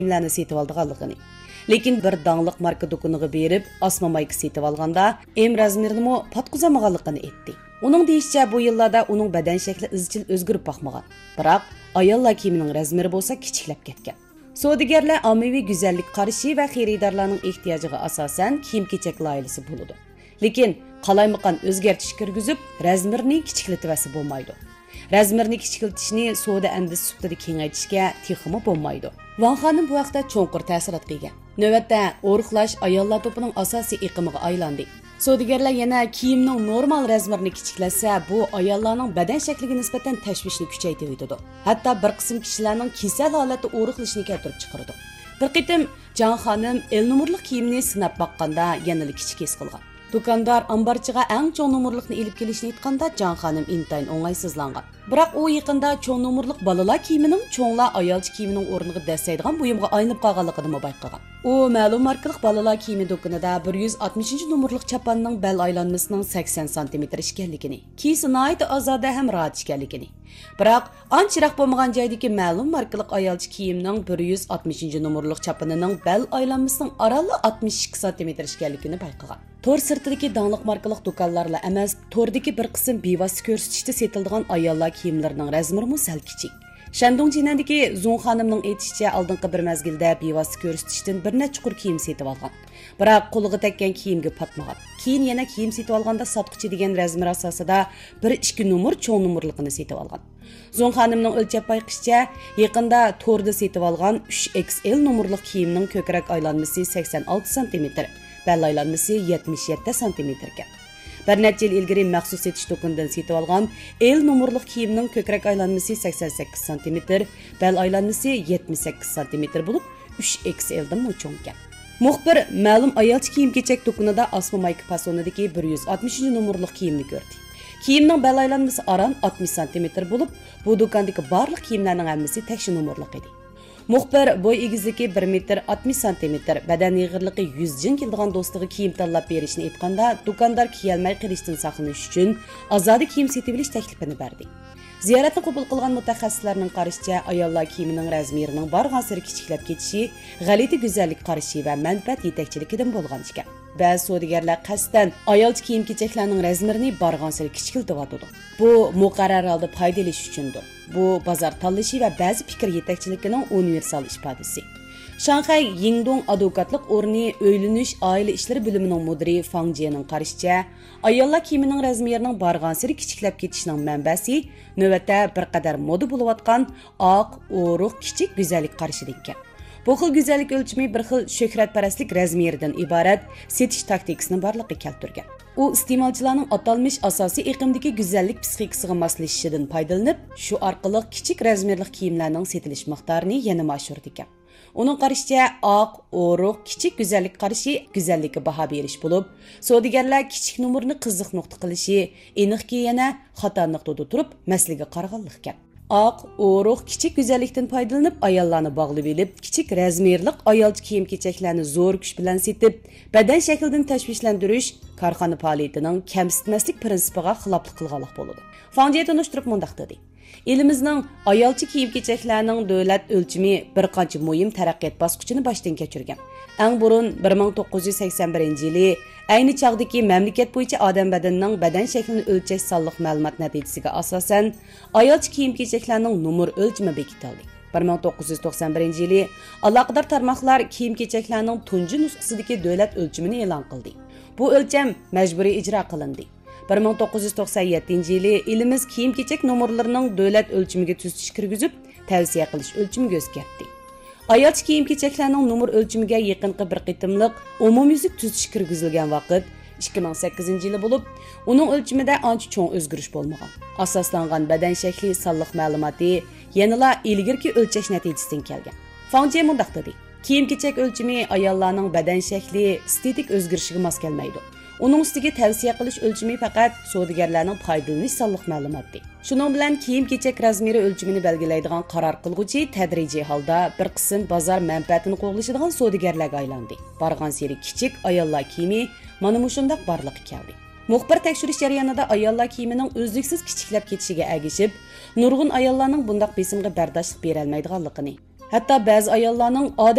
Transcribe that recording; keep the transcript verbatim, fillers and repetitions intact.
kiyimlarni setib oldiganligini. Lekin bir dаңлык marka do'koniga berib, asma mayka setib olganda, M razmerini patquzamaganligini aytdi. Uning deyishicha, bu yillarda uning badan shakli izchil o'zgarib boqmagan. Biroq ayollar kiyimining razmeri bo'lsa kichiklab ketgan. Savdogarlar ommaviy go'zallik qarashi va xaridorlarning ehtiyojiga asosan kiyim-kechak loyihasi bo'ladi. Lekin qalaymaqan o'zgartish kirgizib, razmerni kichiklatibasi bo'lmaydi. Razmerni kichiklatishni savdo andisi sutida kengaytirishga texmi bo'lmaydi. Van xonim bu haqda cho'nqur ta'sirot qilgan. Navbatda o'riqlash ayollar to'pining asosiy iqimiga aylandi. Savdogarlar yana kiyimning normal razmerini kichiklasa, bu ayollarning badan shakliga nisbatan tashvishni kuchaytiradi. Hatto bir qism kishilarning kasal holatda o'riqlashini keltirib chiqaradi. Bir qitim Jan xonim el numurli kiyimni sinab boqqanda yanada kichik his qilgan. Do'kondor ambarchiga eng cho'ng numurlikni elib kelishni aytganda Jan xonim intayin o'ng'aysizlangan. Biroq u yaqinda cho'ng numurlik bolalar kiyimining cho'nglar ayolchi kiyimining o'rniga dasaydigan buyumga aylanib qolganligini bayqagan. U ma'lum markalik bolalar kiyimi do'konida bir yuz oltmishinchi numurlik chapanning bel aylanmasining sakson santimetr ekanligini, kiysi nihoyat ozoda ham rahat ekanligini. Biroq ancharoq bo'lmagan joydagi ma'lum markalik ayolchi kiyimning bir yuz oltmishinchi numurlik chapanining bel aylanmasining orali oltmish ikki santimetr ekanligini bayqagan. Tor sirtidagi dаңлык markalik do'konlarla emas, tordagi bir qism bevosita ko'rsatishda setiladigan ayollar kiyimlarining razmeri sal kichik. Shandong Jinandagi Zong xonimning aytishicha, oldingi bir mezgilda bevosita ko'rsatishdan bir necha chuqur kiyim setib olgan. Biroq qo'liga tekkan kiyimga patmagan. Keyin yana kiyim setib olganda sotqichi degan razmer asosida bir ikki numur cho'ng numurligini setib olgan. Zong xonimning o'lchab bayqishicha, yaqinda torda setib olgan uch X L numurlik kiyimning ko'krak aylanmasi sakson olti santimetr, bel aylanmasi yetmish yetti santimetr ekan. Bir necha yil ilgari maxsus setish do'konidan setib olgan L numurlik kiyimning ko'krak aylanmasi sakson sakkiz santimetr, bel aylanmasi yetmish sakkiz santimetr bo'lib, uch X L dan cho'ng ekan. Muxbir ma'lum ayolchi kiyim-kechak do'konida asma mayka fasonidagi bir yuz oltmishinchi numurlik kiyimni ko'rdi. Kiyimning bel aylanmasi aran oltmish santimetr bo'lib, bu do'kondagi barliq kiyimlarning hammasi tekshi numurlik edi. Muxbir bo'y egizligi bir metr oltmish santimetr, badan yig'irligi yuz jin keladigan do'stiga kiyim tanlab berishni aytganda, do'kondor kiyolmay qilishdan saqlanish uchun azodi kiyim setib olish taklifini berdi. Ziyoratni qabul qilgan mutaxassislarning qarashicha, ayollar kiyimining razmerining bargan sari kichiklab ketishi g'alati go'zallik qarashi va manfaat yetakchiligidan bo'lgan ekan. Ba'zi savdogarlar qasddan ayolchi kiyim-kechaklarning razmerini bargan sari kichikiltiradi. Bu muqarrar holda foydalanish uchundir. Bu bozor tanlashi va ba'zi fikr yetakchiligining universal ifodasi. Shanxay Yingdong advokatlik o'rni o'ylanish oila ishlari bo'limining mudiri Fang Jianing qarashicha, ayollar kiyimining razmerining bargan sari kichiklab ketishining manbasi navbatda bir qadar moda bo'layotgan oq, o'riq, kichik go'zallik qarashidir ekan. Bu xil go'zallik o'lchami bir xil shuhratparastlik razmeridan iborat setish taktikasini barliqqa keltirgan. U iste'molchilarning atalmish asosiy iqimdagi go'zallik psixikasiga moslashishidan foydalanib, shu orqali kichik razmerli kiyimlarning setilish miqdorini yana oshirdi ekan. Uning qarashicha, oq, o'riq, kichik go'zallik qarashi go'zallikka baho berish bo'lib, savdogarlar kichik numurni qiziq nuqta qilishi, aniqki yana xato nuqtada turib, masalaga qaraganlik ekan. Oq, o'riq, kichik go'zallikdan foydalanib, ayollarni bog'lab olib, kichik razmerlik ayolchi kiyim-kechaklarni zo'r kuch bilan setib, badan shaklidan tashvishlantirish korxona faoliyatining kamsitmaslik prinsipiga xiloflik qilganlik bo'ladi. Fangjiya tunishtirib mundaq dedi. Elimizning ayolchi kiyim-kechaklarning davlat o'lchami bir qancha muhim taraqqiyot bosqichini boshdan kechirgan. Eng burun bir ming to'qqiz yuz sakson birinchi yili ayni chog'dagi mamlakat bo'yicha odam badanining badan shaklini o'lchash sonliq ma'lumot natijasiga asosan ayolchi kiyim-kechaklarning numur o'lchami bekitildi. bir ming to'qqiz yuz to'qson birinchi yili aloqador tarmoqlar kiyim-kechaklarning tunji nusxasidagi davlat o'lchamini e'lon qildi. Bu o'lcham majburiy ijro qilindi. bir ming to'qqiz yuz to'qson yettinchi yili elimiz kiyim-kechak nomerlarining davlat o'lchamiga tuzitish kirgizib, tavsiya qilish o'lchamiga o'zgartdi. Ayolchi kiyim-kechaklarning nomer o'lchamiga yaqinqi bir qitimliq umumyuzlik tuzitish kirgizilgan vaqt ikki ming sakkizinchi yili bo'lib, uning o'lchamida ancha cho'ng o'zgarish bo'lmagan. Asoslangan badan shakli sonliq ma'lumoti yanada ilgirki o'lchash natijasidan kelgan. Fangjiya mundaq dedi. Kiyim-kechak o'lchami ayollarning badan shakli estetik o'zgarishiga mos kelmaydi. Uning ustiga tavsiya qilish o'lchami faqat savdogarlarning foydalanish sonliq ma'lumoti. Shuning bilan kiyim-kechak razmeri o'lchamini belgilaydigan qaror qilguvchi tadrijiy holda bir qism bozor manfaatini qo'g'lashadigan savdogarlarga aylandi. Bargan seri kichik ayollar kiyimi mana shundoq barliqqa keldi. Muxbir tekshirish jarayonida ayollar kiyimining o'zliksiz kichiklab ketishiga ergishib, nurg'un ayollarning bundoq besimga bardoshlik bera olmaydiganligini, hatto ba'zi ayollarning